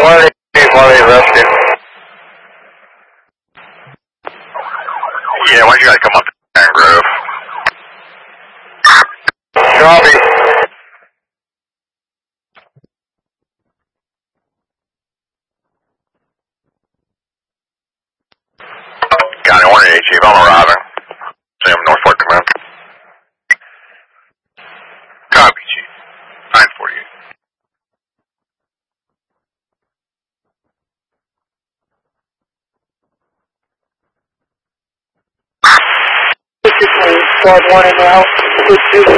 One while they rescue. Yeah, why don't you guys come up to Iron Grove? Copy. County 188, Chief, I'm arriving. Sam, Norfolk Command. Copy, Chief. 948. Squad 1 and out.